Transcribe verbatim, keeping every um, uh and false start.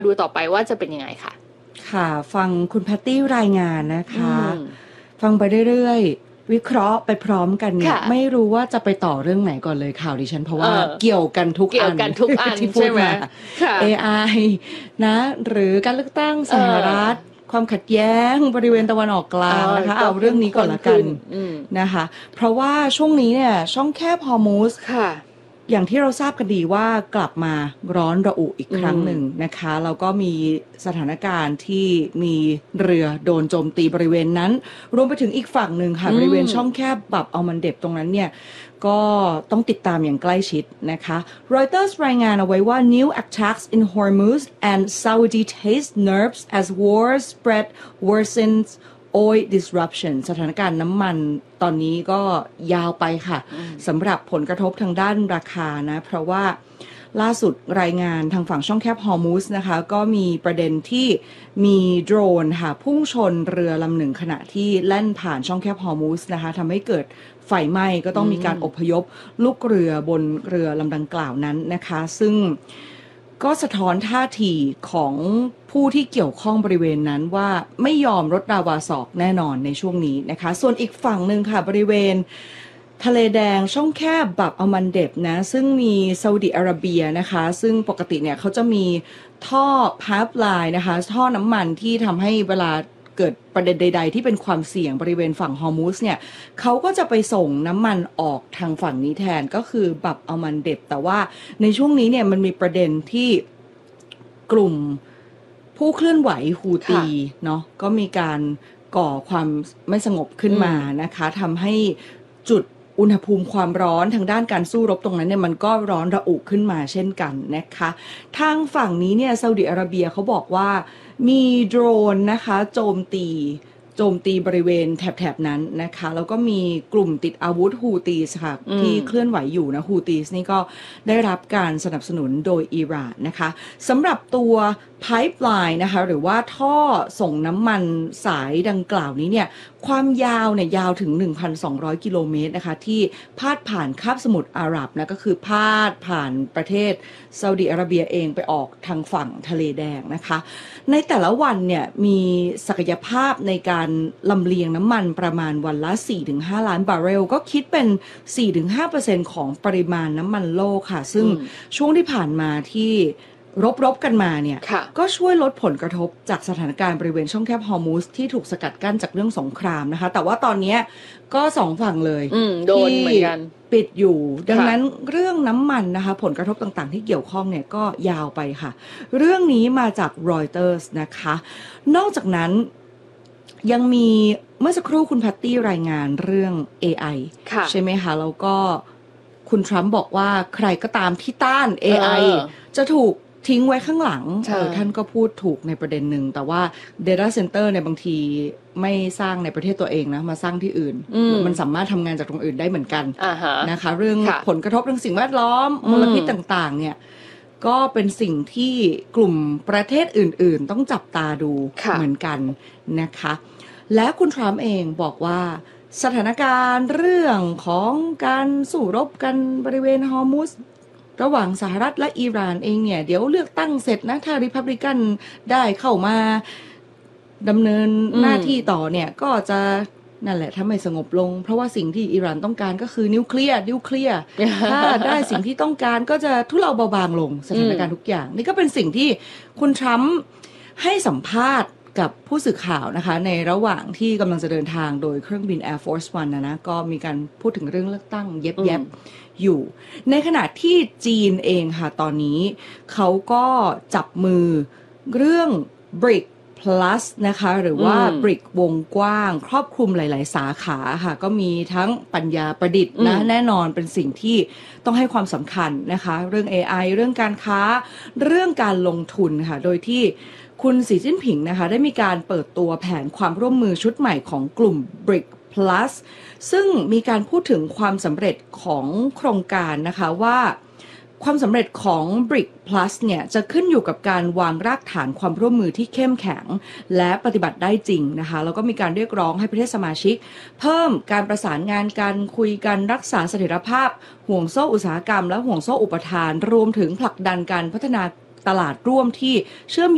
ดูต่อไปว่าจะเป็นยังไงค่ะค่ะฟังคุณแพตตี้รายงานนะคะฟังไปเรื่อยๆวิเคราะห์ไปพร้อมกันเนี่ยไม่รู้ว่าจะไปต่อเรื่องไหนก่อนเลยข่าวดิฉันเพราะว่าเกี่ยวกันทุกอันเกี่ยวกันทุกอันที่พูดมา เอ ไอ นะหรือการเลือกตั้งสหรัฐความขัดแย้งบริเวณตะวันออกกลางนะคะเอาเรื่องนี้ก่อนละกันนะคะเพราะว่าช่วงนี้เนี่ยช่องแคบฮอร์มุซอย่างที่เราทราบกันดีว่ากลับมาร้อนระอุอีกครั้งหนึ่งนะคะแล้วก็มีสถานการณ์ที่มีเรือโดนโจมตีบริเวณนั้นรวมไปถึงอีกฝั่งหนึ่งค่ะบริเวณช่องแคบบับอัลมันเดบตรงนั้นเนี่ยก็ต้องติดตามอย่างใกล้ชิดนะคะ Reuters รายงานเอาไว้ว่า new attacks in Hormuz and Saudi taste nerves as war spread worsens oil disruption สถานการณ์น้ำมันตอนนี้ก็ยาวไปค่ะสำหรับผลกระทบทางด้านราคานะเพราะว่าล่าสุดรายงานทางฝั่งช่องแคบฮอร์มุซนะคะก็มีประเด็นที่มีโดรนค่ะพุ่งชนเรือลำหนึ่งขณะที่แล่นผ่านช่องแคบฮอร์มุซนะคะทำให้เกิดไฟไหม้ก็ต้องมีการอพยพลูกเรือบนเรือลำดังกล่าวนั้นนะคะซึ่งก็สะท้อนท่าทีของผู้ที่เกี่ยวข้องบริเวณนั้นว่าไม่ยอมลดราวาศอกแน่นอนในช่วงนี้นะคะส่วนอีกฝั่งหนึ่งค่ะบริเวณทะเลแดงช่องแคบบับอัลมันเดบนะซึ่งมีซาอุดิอาระเบียนะคะซึ่งปกติเนี่ยเขาจะมีท่อพาป์ไลน์นะคะท่อน้ำมันที่ทำให้เวลาเกิดประเด็นใดๆที่เป็นความเสี่ยงบริเวณฝั่งฮอร์มุซเนี่ยเขาก็จะไปส่งน้ำมันออกทางฝั่งนี้แทนก็คือบับอัลมันเดบแต่ว่าในช่วงนี้เนี่ยมันมีประเด็นที่กลุ่มผู้เคลื่อนไหวฮูตีเนาะก็มีการก่อความไม่สงบขึ้นมานะคะทำให้จุดอุณหภูมิความร้อนทางด้านการสู้รบตรงนั้นเนี่ยมันก็ร้อนระอุขึ้นมาเช่นกันนะคะทางฝั่งนี้เนี่ยซาอุดิอาระเบียเขาบอกว่ามีโดรนนะคะโจมตีโจมตีบริเวณแถบๆนั้นนะคะแล้วก็มีกลุ่มติดอาวุธฮูตีสค่ะที่เคลื่อนไหวอยู่นะฮูตีสนี่ก็ได้รับการสนับสนุนโดยอิหร่านนะคะสำหรับตัวไพป์ไลน์นะคะหรือว่าท่อส่งน้ำมันสายดังกล่าวนี้เนี่ยความยาวเนี่ยยาวถึง หนึ่งพันสองร้อย กิโลเมตรนะคะที่พาดผ่านคาบสมุทรอาหรับนะก็คือพาดผ่านประเทศซาอุดิอาระเบียเองไปออกทางฝั่งทะเลแดงนะคะในแต่ละวันเนี่ยมีศักยภาพในการลำเลียงน้ำมันประมาณวันละ สี่ถึงห้า ล้านบาร์เรลก็คิดเป็น สี่ถึงห้าเปอร์เซ็นต์ ของปริมาณน้ำมันโลกค่ะซึ่งช่วงที่ผ่านมาที่รบๆกันมาเนี่ยก็ช่วยลดผลกระทบจากสถานการณ์บริเวณช่องแคบฮอร์มุซที่ถูกสกัดกั้นจากเรื่องสงครามนะคะแต่ว่าตอนนี้ก็สองฝั่งเลยที่ปิดอยู่ดังนั้นเรื่องน้ำมันนะคะผลกระทบต่างๆที่เกี่ยวข้องเนี่ยก็ยาวไปค่ะเรื่องนี้มาจาก Reuters นะคะนอกจากนั้นยังมีเมื่อสักครู่คุณแพตตี้รายงานเรื่อง เอ ไอ ใช่ไหมคะแล้วก็คุณทรัมป์บอกว่าใครก็ตามที่ต้าน เอ ไอ จะถูกทิ้งไว้ข้างหลังเออท่านก็พูดถูกในประเด็นหนึ่งแต่ว่า Data Center เนี่ยบางทีไม่สร้างในประเทศตัวเองนะมาสร้างที่อื่นมันสามารถทำงานจากตรงอื่นได้เหมือนกันนะคะเรื่องผลกระทบเรื่องสิ่งแวดล้อมมลพิษต่างๆเนี่ยก็เป็นสิ่งที่กลุ่มประเทศอื่นๆต้องจับตาดูเหมือนกันนะคะและคุณทรัมป์เองบอกว่าสถานการณ์เรื่องของการสู้รบกันบริเวณฮอร์มุซระหว่างสหรัฐและอิหร่านเองเนี่ยเดี๋ยวเลือกตั้งเสร็จนะถ้าริพับลิกันได้เข้ามาดำเนินหน้าที่ต่อเนี่ยก็จะนั่นแหละถ้าไม่สงบลงเพราะว่าสิ่งที่อิหร่านต้องการก็คือนิวเคลียร์นิวเคลียร์ถ้าได้สิ่งที่ต้องการก็จะทุเลาเบาบางลงสถานการณ์ทุกอย่างนี่ก็เป็นสิ่งที่คุณทรัมป์ให้สัมภาษณ์กับผู้สื่อข่าวนะคะในระหว่างที่กำลังจะเดินทางโดยเครื่องบิน Air Force One นะนะก็มีการพูดถึงเรื่องเลือกตั้งเย็บเย็บอยู่ในขณะที่จีนเองค่ะตอนนี้เขาก็จับมือเรื่อง บริก plus นะคะหรือว่า บริก วงกว้างครอบคลุมหลายๆสาขาค่ะก็มีทั้งปัญญาประดิษฐ์นะแน่นอนเป็นสิ่งที่ต้องให้ความสำคัญนะคะเรื่อง เอ ไอ เรื่องการค้าเรื่องการลงทุนค่ะโดยที่คุณสีจิ้นผิงนะคะได้มีการเปิดตัวแผนความร่วมมือชุดใหม่ของกลุ่ม บริก plus ซึ่งมีการพูดถึงความสำเร็จของโครงการนะคะว่าความสำเร็จของ บริก plus เนี่ยจะขึ้นอยู่กับการวางรากฐานความร่วมมือที่เข้มแข็งและปฏิบัติได้จริงนะคะแล้วก็มีการเรียกร้องให้ประเทศสมาชิกเพิ่มการประสานงานกันคุยกันรักษาเสถียรภาพห่วงโซ่อุตสาหกรรมและห่วงโซ่อุปทานรวมถึงผลักดันการพัฒนาตลาดร่วมที่เชื่อม